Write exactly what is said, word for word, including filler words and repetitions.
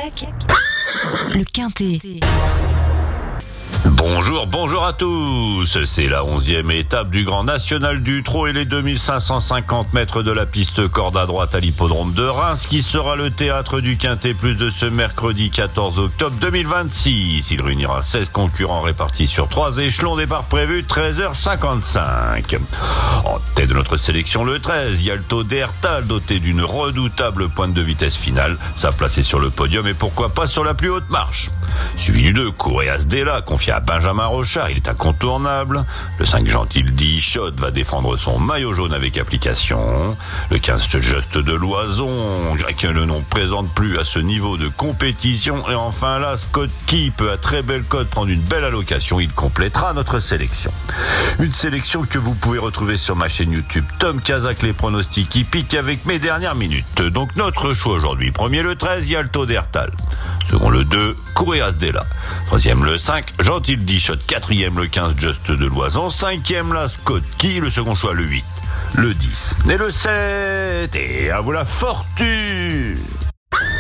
avec le Quintet. Bonjour, bonjour à tous. C'est la onzième étape du Grand National du Trot et les deux mille cinq cent cinquante mètres de la piste corde à droite à l'hippodrome de Reims qui sera le théâtre du Quintet Plus de ce mercredi quatorze octobre deux mille vingt-six. Il réunira seize concurrents répartis sur trois échelons, départ prévu treize heures cinquante-cinq. En tête de notre sélection, le treize, Yalto Dertal, doté d'une redoutable pointe de vitesse finale. Sa place est sur le podium et pourquoi pas sur la plus haute marche. Suivi du deux, Coréas Della, confié à Benjamin Rochard, il est incontournable. Le cinq, Gentil Dichotte va défendre son maillot jaune avec application. Le quinze, Just de Loison, que le nom ne présente plus à ce niveau de compétition. Et enfin là, Scott Key peut à très belle cote prendre une belle allocation, il complétera notre sélection. Une sélection que vous pouvez retrouver sur ma chaîne YouTube Tom Kazak, les pronostics qui piquent avec mes dernières minutes. Donc notre choix aujourd'hui, premier le treize, Yalto Dertal. Second le deux, Coréas Della. Troisième le cinq, Gentil Dichotte. Quatrième le quinze, Just de Loison. Cinquième la Scott Key. Le second choix le huit, le dix et le sept. Et à vous la fortune!